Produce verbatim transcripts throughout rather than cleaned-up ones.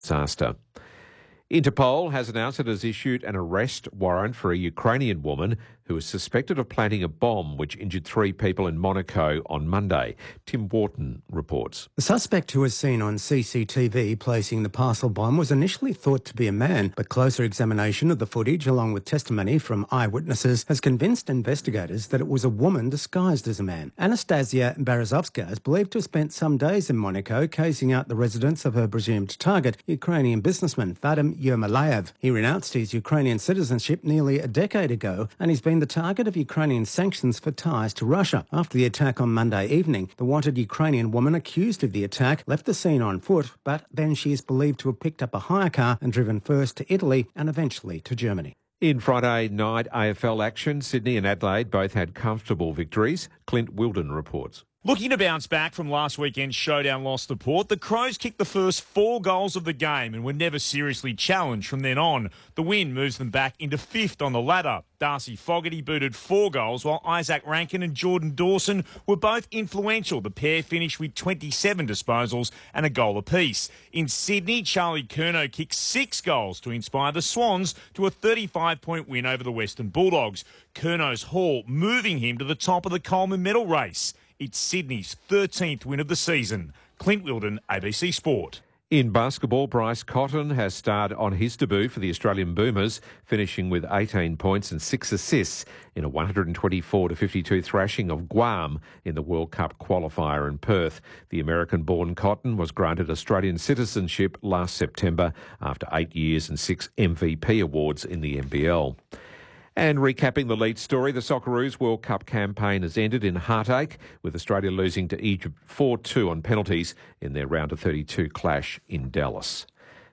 disaster. Interpol has announced it has issued an arrest warrant for a Ukrainian woman who is suspected of planting a bomb which injured three people in Monaco on Monday. Tim Wharton reports. The suspect, who was seen on C C T V placing the parcel bomb, was initially thought to be a man, but closer examination of the footage, along with testimony from eyewitnesses, has convinced investigators that it was a woman disguised as a man. Anastasia Berezovska is believed to have spent some days in Monaco casing out the residence of her presumed target, Ukrainian businessman Vadim Yermolayev. He renounced his Ukrainian citizenship nearly a decade ago, and he's been the target of Ukrainian sanctions for ties to Russia. After the attack on Monday evening, the wanted Ukrainian woman accused of the attack left the scene on foot, but then she is believed to have picked up a hire car and driven first to Italy and eventually to Germany. In Friday night A F L action, Sydney and Adelaide both had comfortable victories. Clint Wilden reports. Looking to bounce back from last weekend's showdown loss to Port, the Crows kicked the first four goals of the game and were never seriously challenged from then on. The win moves them back into fifth on the ladder. Darcy Fogarty booted four goals, while Isaac Rankin and Jordan Dawson were both influential. The pair finished with twenty-seven disposals and a goal apiece. In Sydney, Charlie Curnow kicked six goals to inspire the Swans to a thirty-five point win over the Western Bulldogs. Curnow's haul moving him to the top of the Coleman medal race. It's Sydney's thirteenth win of the season. Clint Wilden, A B C Sport. In basketball, Bryce Cotton has starred on his debut for the Australian Boomers, finishing with eighteen points and six assists in a one twenty-four to fifty-two thrashing of Guam in the World Cup qualifier in Perth. The American-born Cotton was granted Australian citizenship last September after eight years and six M V P awards in the N B L. And recapping the lead story, the Socceroos World Cup campaign has ended in heartache, with Australia losing to Egypt four two on penalties in their round of thirty-two clash in Dallas.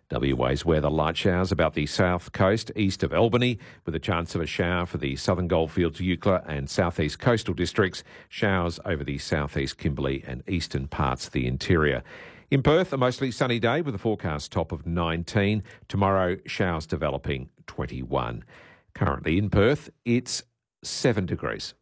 W A's weather: light showers about the south coast east of Albany, with a chance of a shower for the southern Goldfields, Eucla and southeast coastal districts. Showers over the southeast Kimberley and eastern parts of the interior. In Perth, a mostly sunny day with a forecast top of nineteen. Tomorrow, showers developing, twenty-one. Currently in Perth, it's seven degrees.